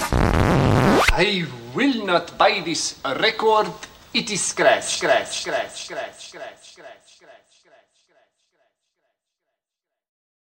I will not buy this record. It is scratch, scratch, scratch, scratch, scratch, scratch, scratch, scratch, scratch.